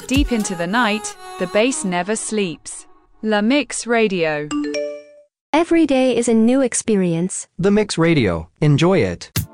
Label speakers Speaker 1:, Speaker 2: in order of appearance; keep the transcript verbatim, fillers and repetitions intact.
Speaker 1: Deep into the night, the bass never sleeps. La Mix Radio.
Speaker 2: Every day is a new experience.
Speaker 3: The Mix Radio. Enjoy it.